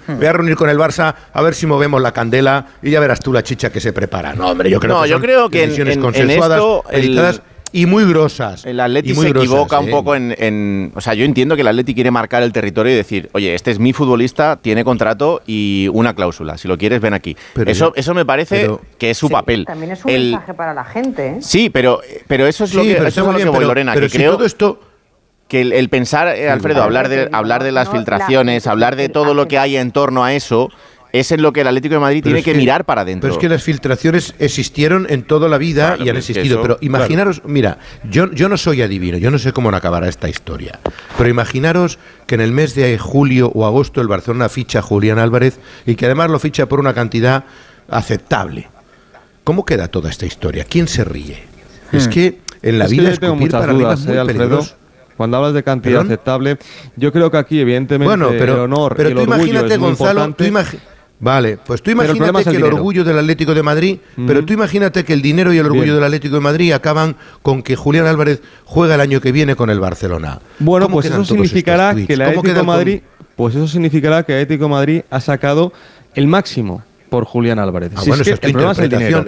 voy a reunir con el Barça a ver si movemos la candela y ya verás tú la chicha que se prepara. No, hombre, yo creo que decisiones consensuadas, meditadas y muy grosas. El Atleti se equivoca un poco o sea, yo entiendo que el Atleti quiere marcar el territorio y decir, oye, este es mi futbolista, tiene contrato y una cláusula, si lo quieres ven aquí. Eso me parece que es su papel. También es un mensaje para la gente, ¿eh? Sí, pero eso es lo que voy, Lorena, pero que si creo todo esto... que el pensar, Alfredo, hablar de las filtraciones, hablar de todo lo que hay en torno a eso, es en lo que el Atlético de Madrid tiene que mirar para adentro. Pero es que las filtraciones existieron en toda la vida y han existido. Pero imaginaros, mira, yo no soy adivino, yo no sé cómo acabará esta historia. Pero imaginaros que en el mes de julio o agosto el Barcelona ficha a Julián Álvarez y que además lo ficha por una cantidad aceptable. ¿Cómo queda toda esta historia? ¿Quién se ríe? Es que en la vida escupir para arriba es muy peligroso. Cuando hablas de cantidad aceptable, yo creo que aquí, evidentemente, el honor y el orgullo imagínate, es muy Gonzalo, importante. Vale, pues tú imagínate que el orgullo del Atlético de Madrid, pero tú imagínate que el dinero y el orgullo del Atlético de Madrid acaban con que Julián Álvarez juega el año que viene con el Barcelona. Bueno, pues eso significará que el Atlético de Madrid, Atlético de Madrid ha sacado el máximo por Julián Álvarez. Bueno, es que el problema es el dinero.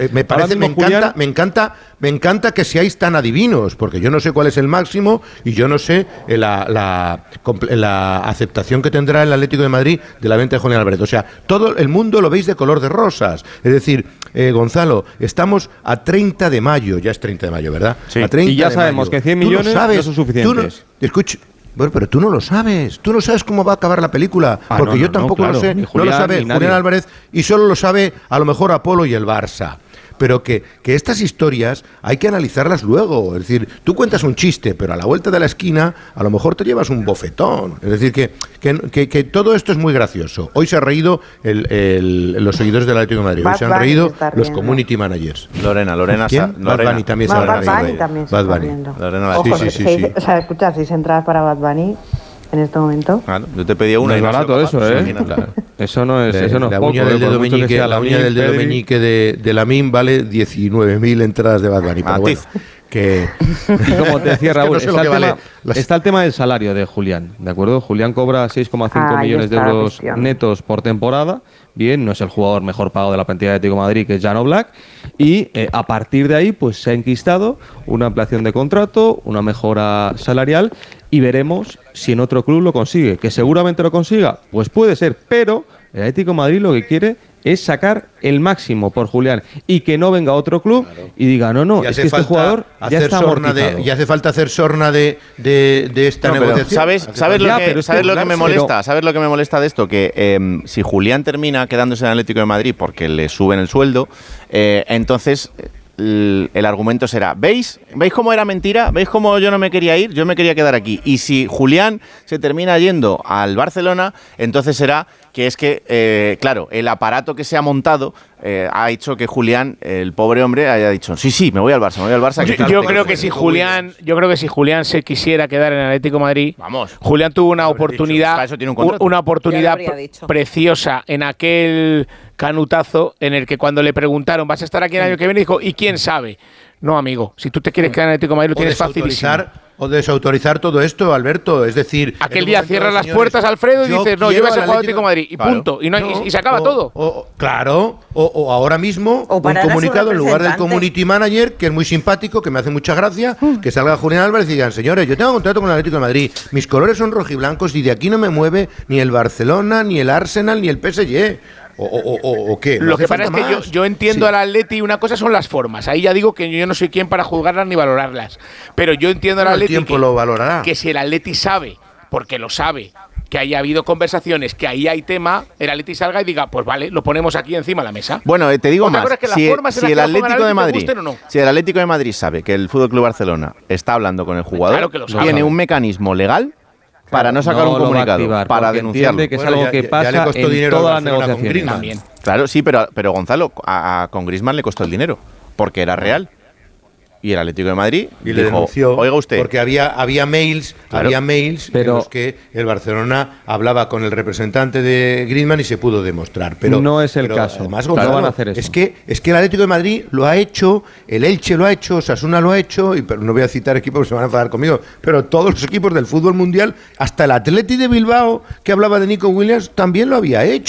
Me encanta que seáis tan adivinos, porque yo no sé cuál es el máximo y yo no sé la aceptación que tendrá el Atlético de Madrid de la venta de Julián Álvarez. O sea, todo el mundo lo veis de color de rosas. Es decir, Gonzalo, estamos a 30 de mayo, ya es 30 de mayo, ¿verdad? Sí. A 30 y ya de sabemos mayo. que 100 millones no son suficientes. Escucha. Bueno, pero tú no lo sabes. Tú no sabes cómo va a acabar la película. Porque yo tampoco lo sé. No lo sabe Julián Álvarez y solo lo sabe a lo mejor Apolo y el Barça. Pero que estas historias hay que analizarlas luego. Es decir, tú cuentas un chiste, pero a la vuelta de la esquina a lo mejor te llevas un bofetón. Es decir, que todo esto es muy gracioso. Hoy se ha reído los seguidores del Atlético de Madrid. Hoy se han reído los community managers. Lorena. Bad Bunny también se ha reído. Bad Bunny. Lorena, sí. O sea, escucha, 6 entradas para Bad Bunny en este momento. Claro, yo te pedía una. No es barato eso, ¿eh? Eso no es la poco. Uña del dedo meñique, la uña del dedo meñique de Lamine vale 19.000 entradas de Bad Bunny. Pero bueno, y como te decía Raúl, es que no sé está el tema del salario de Julián, ¿de acuerdo? Julián cobra 6,5 millones de euros netos por temporada. Bien, no es el jugador mejor pagado de la plantilla de Atlético de Madrid, que es Jan Oblak, y a partir de ahí pues se ha enquistado una ampliación de contrato, una mejora salarial, y veremos si en otro club lo consigue. Que seguramente lo consiga, pues puede ser, pero el Atlético de Madrid lo que quiere es sacar el máximo por Julián y que no venga otro club y diga, no, es que este jugador ya está amortizado. Y hace falta hacer sorna de esta negociación. ¿Sabes lo que me molesta? ¿Sabes lo que me molesta de esto? Que si Julián termina quedándose en el Atlético de Madrid porque le suben el sueldo, entonces el argumento será, ¿veis cómo era mentira? ¿Veis cómo yo no me quería ir? Yo me quería quedar aquí. Y si Julián se termina yendo al Barcelona, entonces será que es que, claro, el aparato que se ha montado ha hecho que Julián, el pobre hombre, haya dicho, sí, me voy al Barça. Yo creo que si Julián se quisiera quedar en el Atlético de Madrid, Julián tuvo una oportunidad, preciosa en aquel canutazo en el que cuando le preguntaron, ¿vas a estar aquí el año que viene? Dijo, ¿y quién sabe? No, amigo, si tú te quieres quedar en el Atlético de Madrid lo tienes facilísimo. O desautorizar todo esto, Alberto, es decir... Aquel día cierras las puertas, Alfredo, y dices, no, yo voy a ser jugador Atlético de Madrid, y punto, y se acaba todo. O ahora mismo, un comunicado en lugar del community manager, que es muy simpático, que me hace mucha gracia, que salga Julián Álvarez y digan, señores, yo tengo contrato con el Atlético de Madrid, mis colores son rojiblancos y de aquí no me mueve ni el Barcelona, ni el Arsenal, ni el PSG... ¿O qué? Lo que pasa es que yo entiendo al Atleti, y una cosa son las formas. Ahí ya digo que yo no soy quien para juzgarlas ni valorarlas. Pero yo entiendo al Atleti que si el Atleti sabe, porque lo sabe, que haya habido conversaciones, que ahí hay tema, el Atleti salga y diga, pues vale, lo ponemos aquí encima de la mesa. Bueno, te digo más, si el Atlético de Madrid, si el Atlético de Madrid sabe que el FC Barcelona está hablando con el jugador, tiene un mecanismo legal para no sacar un comunicado, para denunciarlo. Que es algo que pasa en todas las negociaciones. Claro, sí, pero Gonzalo, con Griezmann le costó el dinero, porque era real. Y el Atlético de Madrid y le denunció, oiga usted, porque había mails en los que el Barcelona hablaba con el representante de Griezmann y se pudo demostrar. Pero no es el caso. Además, Gonzalo, van a hacer eso. Es que el Atlético de Madrid lo ha hecho, el Elche lo ha hecho, Osasuna lo ha hecho, pero no voy a citar equipos que se van a enfadar conmigo, pero todos los equipos del fútbol mundial, hasta el Atleti de Bilbao, que hablaba de Nico Williams, también lo había hecho.